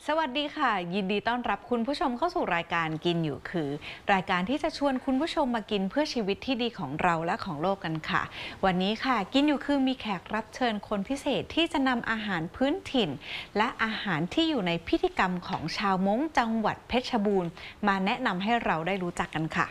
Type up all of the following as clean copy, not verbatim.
สวัสดีค่ะยินดีต้อนรับคุณผู้ชมเข้าสู่รายการกินอยู่คือ รายการที่จะชวนคุณผู้ชมมากินเพื่อชีวิตที่ดีของเราและของโลกกันค่ะวันนี้ค่ะกินอยู่คือมีแขกรับเชิญคนพิเศษที่จะนำอาหารพื้นถิ่นและอาหารที่อยู่ในพิธีกรรมของชาวม้งจังหวัดเพชรบูรณ์มาแนะนำให้เราได้รู้จักกันค่ะ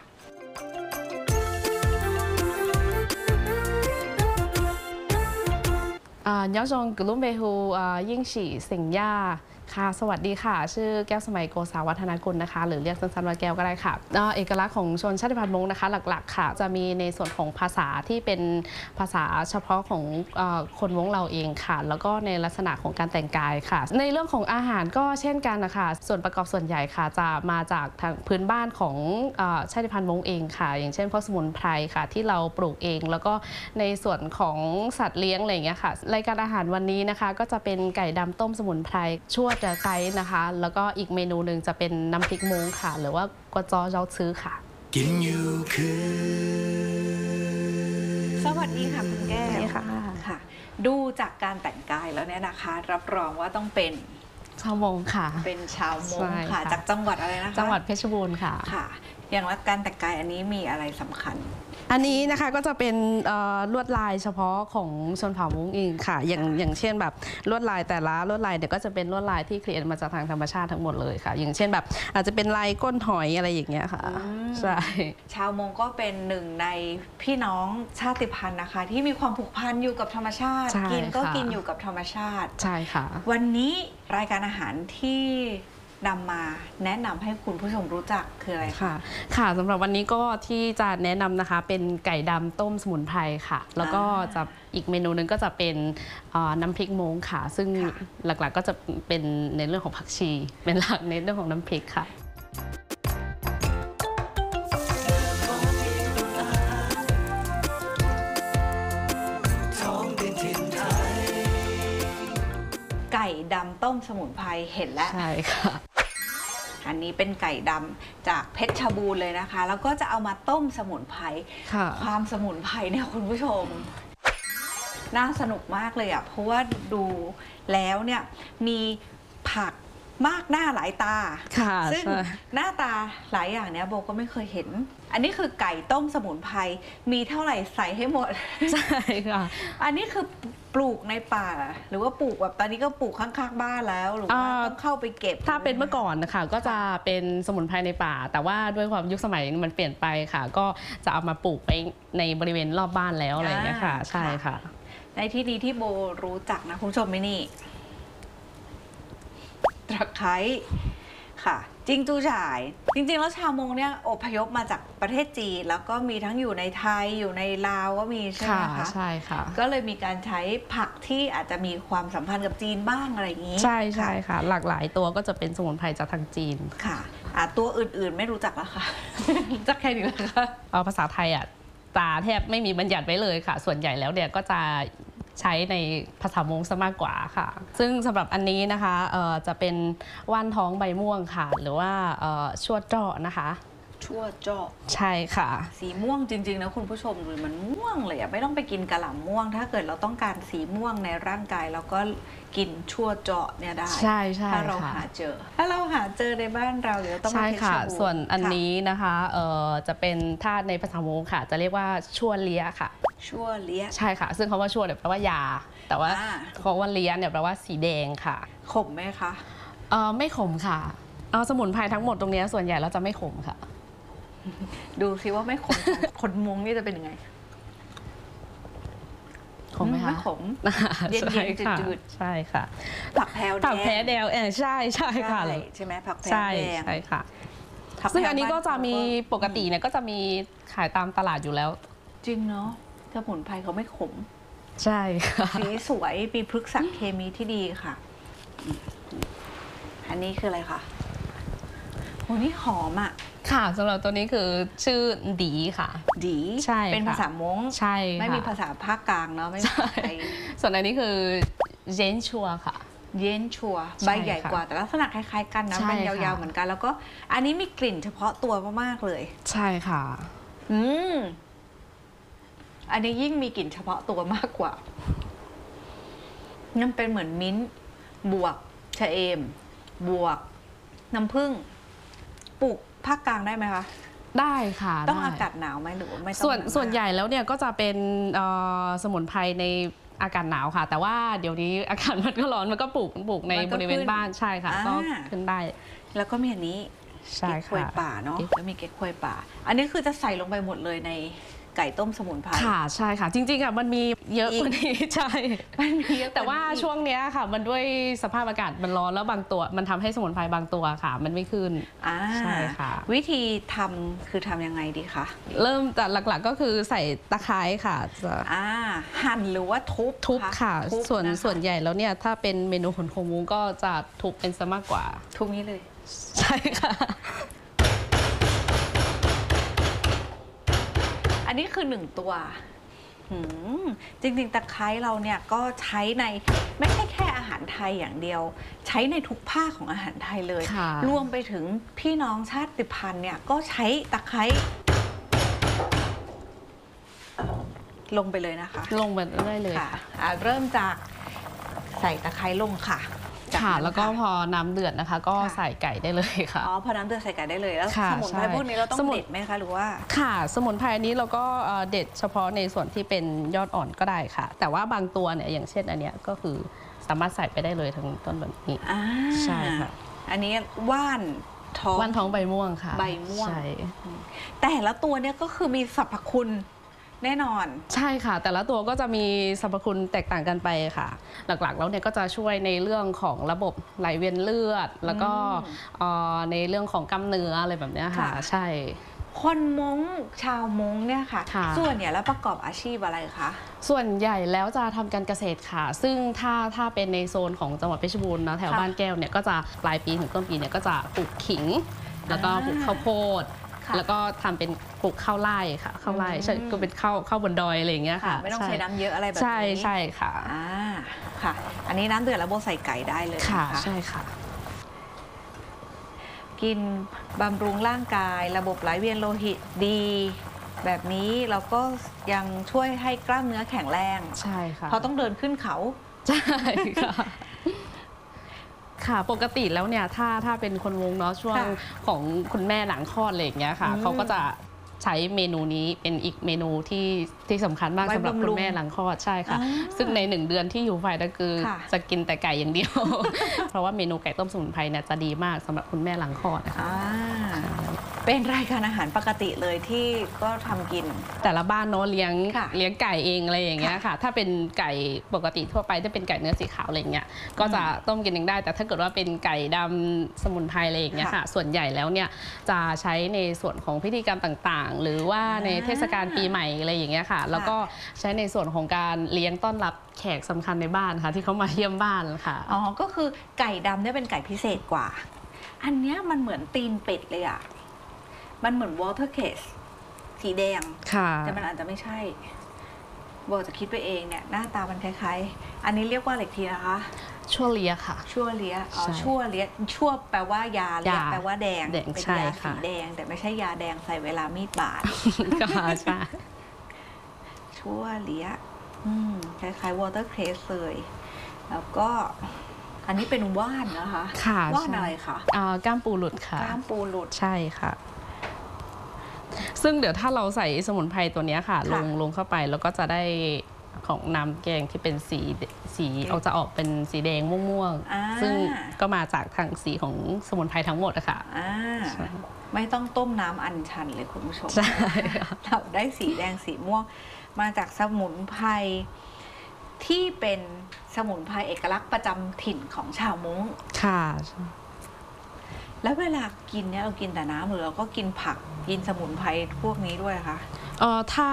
ยอจงกลุ่มเบฮูยิ่งฉี่สิงย่าค่ะสวัสดีค่ะชื่อแก้วสมัยโกษาวัฒนกุลนะคะหรือเรียกสั้นๆว่าแก้วก็ได้ค่ะเอกลักษณ์ของชนชาติพันธุ์ม้งนะคะหลักๆค่ะจะมีในส่วนของภาษาที่เป็นภาษาเฉพาะของคนม้งเราเองค่ะแล้วก็ในลักษณะของการแต่งกายค่ะในเรื่องของอาหารก็เช่นกันนะคะส่วนประกอบส่วนใหญ่ค่ะจะมาจากทางพื้นบ้านของชาติพันธุ์ม้งเองค่ะอย่างเช่นพวกสมุนไพรค่ะที่เราปลูกเองแล้วก็ในส่วนของสัตว์เลี้ยงอะไรอย่างเงี้ยค่ะรายการอาหารวันนี้นะคะก็จะเป็นไก่ดำต้มสมุนไพรชั่วจะไก่นะคะแล้วก็อีกเมนูหนึ่งจะเป็นน้ำพริกม้งค่ะหรือว่ากวจอเจ้าซื้อค่ะกินอยู่คือสวัสดีค่ะคุณแก้วค่ะดูจากการแต่งกายแล้วเนี่ยนะคะรับรองว่าต้องเป็นชาวม้งค่ะเป็นชาวม้งค่ะจากจังหวัดอะไรนะคะจังหวัดเพชรบูรณ์ค่ะอย่างละการแต่งกายอันนี้มีอะไรสำคัญอันนี้นะคะก็จะเป็นลวดลายเฉพาะของชนเผ่าม้งเองค่ะอย่างเช่นแบบลวดลายแต่ละลวดลายเดี๋ยวก็จะเป็นลวดลายที่ครีเอทมาจากทางธรรมชาติทั้งหมดเลยค่ะอย่างเช่นแบบอาจจะเป็นลายก้นหอยอะไรอย่างเงี้ยค่ะใช่ชาวม้งก็เป็นหนึ่งในพี่น้องชาติพันธุ์นะคะที่มีความผูกพันอยู่กับธรรมชาติกินก็กินอยู่กับธรรมชาติใช่ค่ะวันนี้รายการอาหารที่นำมาแนะนำให้คุณผู้ชมรู้จักคืออะไรค่ะสำหรับวันนี้ก็ที่จะแนะนำนะคะเป็นไก่ดำต้มสมุนไพรค่ะแล้วก็จะอีกเมนูนึงก็จะเป็นน้ำพริกม้งค่ะซึ่งหลักๆก็จะเป็นในเรื่องของผักชีเป็นหลักในเรื่องของน้ำพริกค่ะไก่ดำต้มสมุนไพรเห็นแล้วใช่ค่ะอันนี้เป็นไก่ดำจากเพชรบูรณ์เลยนะคะแล้วก็จะเอามาต้มสมุนไพรความสมุนไพรเนี่ยคุณผู้ชมน่าสนุกมากเลยอ่ะเพราะว่าดูแล้วเนี่ยมีผักมากหน้าหลายตาซึ่งหน้าตาหลายอย่างเนี้ยโบก็ไม่เคยเห็นอันนี้คือไก่ต้มสมุนไพรมีเท่าไหร่ใส่ให้หมดใช่ค่ะอันนี้คือปลูกในป่าหรือว่าปลูกแบบตอนนี้ก็ปลูกข้างๆบ้านแล้วหรือว่าต้องเข้าไปเก็บถ้าเป็นเมื่อก่อนนะคะก็จะเป็นสมุนไพรในป่าแต่ว่าด้วยความยุคสมัยมันเปลี่ยนไปค่ะก็จะเอามาปลูกไปในบริเวณรอบบ้านแล้วอะไรอย่างเงี้ยค่ะใช่ค่ะในที่ดีที่โบรู้จักนะคุณผู้ชมไหมนี่ตะไคร้ค่ะจิงจูฉ่ายจริงๆแล้วชาวมงเนี่ยอพยพมาจากประเทศจีนแล้วก็มีทั้งอยู่ในไทยอยู่ในลาวก็มีใช่ไหมคะใช่ค่ะก็เลยมีการใช้ผักที่อาจจะมีความสัมพันธ์กับจีนบ้างอะไรอย่างนี้ใช่ค่ะหลากหลายตัวก็จะเป็นสมุนไพรจากทางจีนค่ะตัวอื่นๆไม่รู้จักแล้วค่ะรู้จักแค่นี้แหละค่ะภาษาไทยตาแทบไม่มีบัญญัติไว้เลยค่ะส่วนใหญ่แล้วเนี่ยก็จะใช้ในภาษามงซะมากกว่าค่ะซึ่งสำหรับอันนี้นะคะจะเป็นว่านท้องใบม่วงค่ะหรือว่าชวดเจาะนะคะชวดเจาะใช่ค่ะสีม่วงจริงๆนะคุณผู้ชมดูมันม่วงเลยไม่ต้องไปกินกะหล่ำม่วงถ้าเกิดเราต้องการสีม่วงในร่างกายเราก็กินชวดเจาะเนี่ยได้ใช่ถ้าเราหาเจอในบ้านเราเดี๋ยวต้องใช่ค่ะส่วนอันนี้นะคะจะเป็นธาตุในภาษามงค่ะจะเรียกว่าชั่วเลี้ยค่ะชั่วเลี้ยใช่ค่ะซึ่งคำว่าชั่วเนี่ยแปลว่ายาแต่ว่าคำว่าเลี้ยเนี่ยแปลว่าสีแดงค่ะขมไหมคะไม่ขมค่ะสมุนไพรทั้งหมดตรงนี้ส่วนใหญ่เราจะไม่ขมค่ะดูซิว่าไม่ขมคนมงนี่จะเป็นยังไงขมไหมคะไม่ขมเย็นๆจืดๆใช่ค่ะผักแพรวแดงผักแพรแดงใช่ค่ะใช่ไหมผักแพรแดงใช่ค่ะซึ่งอันนี้ก็จะมีปกติเนี่ยก็จะมีขายตามตลาดอยู่แล้วจริงเนาะสมุนไพรเขาไม่ขมใช่ค่ะสีสวยมีพฤกษเคมีที่ดีค่ะอันนี้คืออะไรคะโหนี่หอมอ่ะค่ะสำหรับตัวนี้คือชื่อดีค่ะดีใช่เป็นภาษามงใช่ไม่มีภาษาภาคกลางเนาะไม่ใช่ส่วนอันนี้คือเยนชัวค่ะเยนชัวใบใหญ่กว่าแต่ลักษณะคล้ายๆกันนะเป็นยาวๆเหมือนกันแล้วก็อันนี้มีกลิ่นเฉพาะตัวมากๆเลยใช่ค่ะอันนี้ยิ่งมีกลิ่นเฉพาะตัวมากกว่านั่นเป็นเหมือนมิ้นท์บวกชะเอมบวกน้ำผึ้งปลูกภาคกลางได้ไหมคะได้ค่ะต้องอากาศหนาวไหมหรือว่าไม่ต้องส่วนใหญ่แล้วเนี่ยก็จะเป็นสมุนไพรในอากาศหนาวค่ะแต่ว่าเดี๋ยวนี้อากาศมันก็ร้อนมันก็ปลูกในบริเวณบ้านใช่ค่ะก็ขึ้นได้แล้วก็มีอันนี้ใช่ค่ะเก๊กฮวยป่าเนาะแล้วมีเก๊กฮวยป่าอันนี้คือจะใส่ลงไปหมดเลยในไก่ต้มสมุนไพรค่ะใช่ค่ะจริงๆอ่ะมันมีเยอะกว่านี้ใช่มันมีเยอะแต่ว่าช่วงนี้ค่ะมันด้วยสภาพอากาศมันร้อนแล้วบางตัวมันทำให้สมุนไพรบางตัวค่ะมันไม่ขึ้นใช่ค่ะวิธีทำคือทำยังไงดีคะเริ่มแต่หลักๆก็คือใส่ตะไคร้ค่ะหั่นหรือว่าทุบค่ะส่วนใหญ่แล้วเนี่ยถ้าเป็นเมนูของโฮมุ้งก็จะทุบเป็นซะมากกว่าทุบนี้เลยใช่ค่ะอันนี้คือ1ตัวจริงๆตะไคร้เราเนี่ยก็ใช้ในไม่ใช่แค่อาหารไทยอย่างเดียวใช้ในทุกภาคของอาหารไทยเลยรวมไปถึงพี่น้องชาติพันธุ์เนี่ยก็ใช้ตะไคร้ลงไปเลยนะคะลงไปได้เลยค่ะเริ่มจากใส่ตะไคร้ลงค่ะแล้วก็พอน้ำเดือดนะคะก็ใส่ไก่ได้เลยค่ะพอน้ำเดือดใส่ไก่ได้เลยแล้วสมุนไพรพวกนี้เราต้องเด็ดไหมคะหรือว่าค่ะสมุนไพรนี้เราก็เด็ดเฉพาะในส่วนที่เป็นยอดอ่อนก็ได้ค่ะแต่ว่าบางตัวเนี่ยอย่างเช่นอันเนี้ยก็คือสามารถใส่ไปได้เลยทั้งต้นแบบนี้ใช่ค่ะอันนี้ว่านท้องใบม่วงค่ะใบม่วงแต่ละตัวเนี่ยก็คือมีสรรพคุณแน่นอนใช่ค่ะแต่ละตัวก็จะมีสรรพคุณแตกต่างกันไปค่ะหลักๆแล้วเนี่ยก็จะช่วยในเรื่องของระบบไหลเวียนเลือดแล้วก็ในเรื่องของกล้ามเนื้ออะไรแบบนี้ค่ะใช่คนม้งชาวม้งเนี่ยค่ะส่วนใหญ่แล้วประกอบอาชีพอะไรคะส่วนใหญ่แล้วจะทำการเกษตรค่ะซึ่งถ้าเป็นในโซนของจังหวัดเพชรบูรณ์นะแถวบ้านแก้วเนี่ยก็จะปลายปีถึงต้นปีเนี่ยก็จะปลูกขิงแล้วก็ปลูกข้าวโพดแล้วก็ทำเป็นปลูกข้าวไร่ค่ะข้าวไร่ใช่ก็เป็นข้าวบนดอยอะไรอย่างเงี้ยค่ะไม่ต้องใช้น้ำเยอะอะไรแบบนี้ใช่ค่ะค่ะอันนี้น้ำเดือดแล้วโบใส่ไก่ได้เลยค่ะใช่ค่ะกินบำรุงร่างกายระบบไหลเวียนโลหิตดีแบบนี้เราก็ยังช่วยให้กล้ามเนื้อแข็งแรงใช่ค่ะเพราะต้องเดินขึ้นเขาใช่ค่ะค่ะปกติแล้วเนี่ยถ้าเป็นคนวงเนาะช่วงของคุณแม่หลังคลอดอะไรอย่างเงี้ยค่ะเขาก็จะใช้เมนูนี้เป็นอีกเมนูที่สำคัญมากสำหรับคุณแม่หลังคลอดใช่ค่ะซึ่งใน1 เดือนที่อยู่ไฟก็คือจะกินแต่ไก่อย่างเดียวเพราะว่าเมนูไก่ต้มสมุนไพรเนี่ยจะดีมากสำหรับคุณแม่หลังคลอดนะคะเป็นรายการอาหารปกติเลยที่ก็ทำกินแต่ละบ้านเนาะเลี้ยงไก่เองอะไรอย่างเงี้ยค่ะถ้าเป็นไก่ปกติทั่วไปถ้าเป็นไก่เนื้อสีขาวอะไรเงี้ยก็จะต้มกินเองได้แต่ถ้าเกิดว่าเป็นไก่ดำสมุนไพรอะไรอย่างเงี้ยค่ะส่วนใหญ่แล้วเนี่ยจะใช้ในส่วนของพิธีกรรมต่างๆหรือว่าในเทศกาลปีใหม่อะไรอย่างเงี้ยค่ะแล้วก็ใช้ในส่วนของการเลี้ยงต้อนรับแขกสำคัญในบ้านค่ะที่เขามาเยี่ยมบ้านค่ะก็คือไก่ดำเนี่ยเป็นไก่พิเศษกว่าอันเนี้ยมันเหมือนตีนเป็ดเลยอ่ะมันเหมือนวอเตอร์เคสสีแดงแต่มันอาจจะไม่ใช่โบจะคิดไปเองเนี่ยหน้าตามันคล้ายๆอันนี้เรียกว่าอะไรทีนะคะชั่วเลียค่ะชั่วเลียชั่วเลียชั่วแปลว่ายาเลียแปลว่าแดงเป็นยาสีแดงแต่ไม่ใช่ยาแดงใส่เวลามีดบาดใช่ชั่วเลียคล้ายๆวอเตอร์เคสเลยแล้วก็อันนี้เป็นว่านนะคะว่านอะไรคะก้ามปูหลุดค่ะก้ามปูหลุดใช่ค่ะซึ่งเดี๋ยวถ้าเราใส่สมุนไพรตัวนี้ค่ะลงเข้าไปแล้วก็จะได้ของน้ำแกงที่เป็นสีจะออกเป็นสีแดงม่วงๆซึ่งก็มาจากทางสีของสมุนไพรทั้งหมดอะค่ะไม่ต้องต้มน้ำอัญชันเลยคุณผู้ชมใช่เราได้สีแดงสีม่วงมาจากสมุนไพรที่เป็นสมุนไพรเอกลักษณ์ประจำถิ่นของชาวม้งค่ะแล้วเวลากินเนี่ยเรากินแต่น้ำหรือเราก็กินผักกินสมุนไพรพวกนี้ด้วยคะถ้า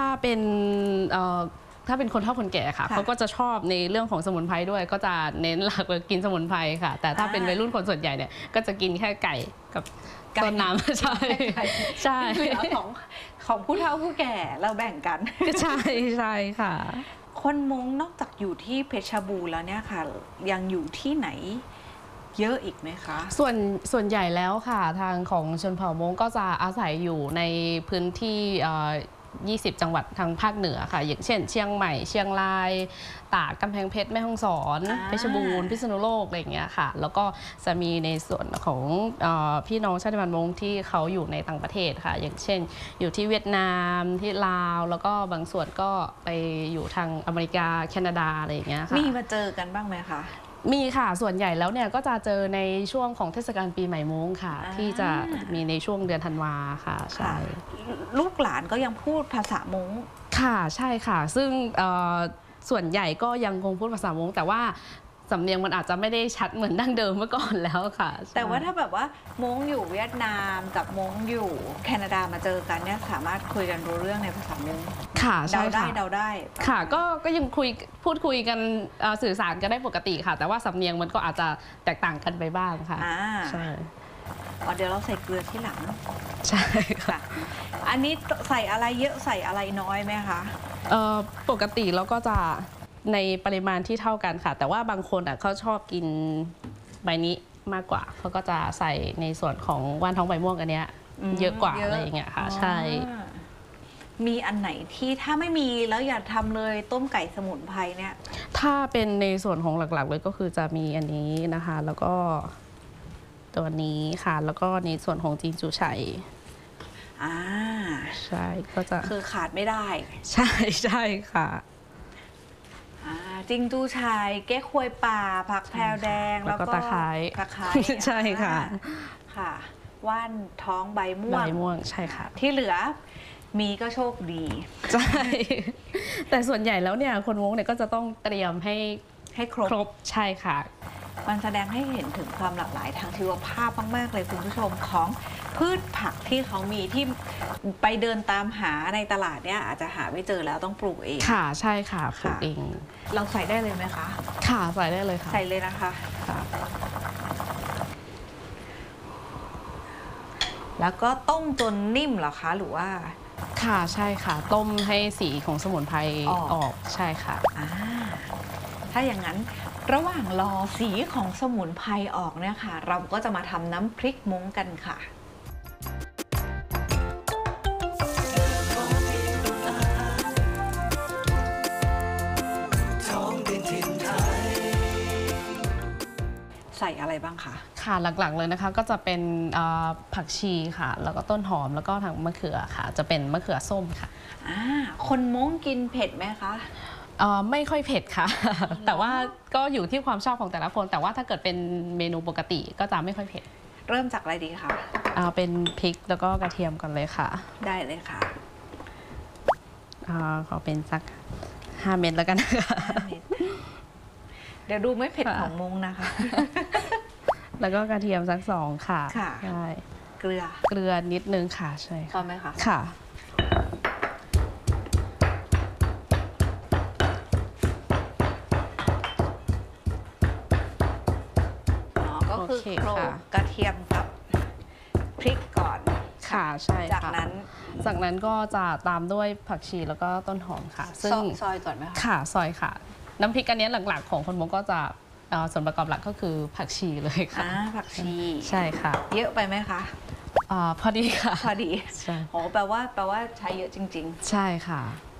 เป็นคนเฒ่าคนแก่ค่ะเขาก็จะชอบในเรื่องของสมุนไพรด้วยก็จะเน้นหลักกินสมุนไพรค่ะแต่ถ้าเป็นวัยรุ่นคนส่วนใหญ่เนี่ยก็จะกินแค่ไก่กับต้นน้ำใช่ของผู้เฒ่าผู้แก่เราแบ่งกันใช่ค่ะคนม้งนอกจากอยู่ที่เพชรบูรณ์แล้วเนี่ยค่ะยังอยู่ที่ไหนเยอะอีกไหมคะส่วนใหญ่แล้วค่ะทางของชนเผ่ามงก็จะอาศัยอยู่ในพื้นที่ 20 จังหวัดทางภาคเหนือค่ะอย่างเช่นเชียงใหม่เชียงรายตากกำแพงเพชรแม่ฮ่องสอนเพชรบูรณ์พิษณุโลกอะไรอย่างเงี้ยค่ะแล้วก็จะมีในส่วนของพี่น้องชาติพันธุ์มงที่เขาอยู่ในต่างประเทศค่ะอย่างเช่นอยู่ที่เวียดนามที่ลาวแล้วก็บางส่วนก็ไปอยู่ทางอเมริกาแคนาดาอะไรอย่างเงี้ยค่ะมีมาเจอกันบ้างไหมคะมีค่ะส่วนใหญ่แล้วเนี่ยก็จะเจอในช่วงของเทศกาลปีใหม่ม้งค่ะที่จะมีในช่วงเดือนธันวาค่ะใช่ลูกหลานก็ยังพูดภาษาม้งค่ะใช่ค่ะซึ่งส่วนใหญ่ก็ยังคงพูดภาษาม้งแต่ว่าสำเนียงมันอาจจะไม่ได้ชัดเหมือนดั้งเดิมเมื่อก่อนแล้วค่ะแต่ว่าถ้าแบบว่าม้งอยู่เวียดนามกับม้งอยู่แคนาดามาเจอกันเนี่ยสามารถคุยกันรู้เรื่องในภาษาม้งค่ะเดาได้เดาได้ค่ะก็ยังพูดคุยกันสื่อสารกันได้ปกติค่ะแต่ว่าสำเนียงมันก็อาจจะแตกต่างกันไปบ้างค่ะใช่เดี๋ยวเราใส่เกลือที่หลังใช่ค่ะอันนี้ใส่อะไรเยอะใส่อะไรน้อยไหมคะปกติเราก็จะในปริมาณที่เท่ากันค่ะแต่ว่าบางคนเขาชอบกินใบนี้มากกว่าเขาก็จะใส่ในส่วนของว่านท้องใบม่วงอันเนี้ยเยอะกว่าอะไรอย่างเงี้ยค่ะใช่มีอันไหนที่ถ้าไม่มีแล้วอย่าทำเลยต้มไก่สมุนไพรเนี่ยถ้าเป็นในส่วนของหลักๆเลยก็คือจะมีอันนี้นะคะแล้วก็ตัวนี้ค่ะแล้วก็ในส่วนของจีนจูไฉใช่ก็จะคือขาดไม่ได้ใช่ใช่ค่ะจิงจูไฉเก๊กฮวยป่าผักแพรวแดงแล้วก็ตะไคร้ใช่ค่ะค่ะว่านท้องใบม่วงใช่ค่ะที่เหลือมีก็โชคดีใช่แต่ส่วนใหญ่แล้วเนี่ยคนม้งเนี่ยก็จะต้องเตรียมให้ครบใช่ค่ะมันแสดงให้เห็นถึงความหลากหลายทางชีวภาพมากๆเลยคุณผู้ชมของพืชผักที่เขามีที่ไปเดินตามหาในตลาดเนี่ยอาจจะหาไม่เจอแล้วต้องปลูกเองค่ะใช่ค่ะปลูกเองเราใส่ได้เลยไหมคะค่ะใส่ได้เลยค่ะใส่เลยนะคะแล้วก็ต้มจนนิ่มเหรอคะหรือว่าค่ะใช่ค่ะต้มให้สีของสมุนไพรออกใช่ค่ะถ้าอย่างนั้นระหว่างรอสีของสมุนไพรออกเนี่ยค่ะเราก็จะมาทำน้ำพริกม้งกันค่ะใส่อะไรบ้างคะค่ะหลักๆเลยนะคะก็จะเป็นผักชีค่ะแล้วก็ต้นหอมแล้วก็ทางมะเขือค่ะจะเป็นมะเขือส้มค่ะคนม้งกินเผ็ดไหมคะไม่ค่อยเผ็ดค่ะแต่ว่าก็อยู่ที่ความชอบของแต่ละคนแต่ว่าถ้าเกิดเป็นเมนูปกติก็จะไม่ค่อยเผ็ดเริ่มจากอะไรดีคะเป็นพริกแล้วก็กระเทียมกันเลยค่ะได้เลยค่ะขอเป็นสัก5 เม็ดแล้วกันนะคะเดี๋ยวดูไม่เผ็ดของมุงนะคะแล้วก็กระเทียมสัก2ค่ะใช่เกลือนิดนึงค่ะใช่พอไหมคะค่ะก็คือโขลกกระเทียมกับพริกก่อนค่ะใช่จากนั้นก็จะตามด้วยผักชีแล้วก็ต้นหอมค่ะซึ่งซอยก่อนไหมคะค่ะซอยค่ะน้ำพริกอันนี้หลักๆของคนมงก็จะส่วนประกอบหลักก็คือผักชีเลยค่ะผักชีใช่ค่ะเยอะไปไหมคะพอดีค่ะพอดีแปลว่าใช้เยอะจริงๆใช่ค่ะ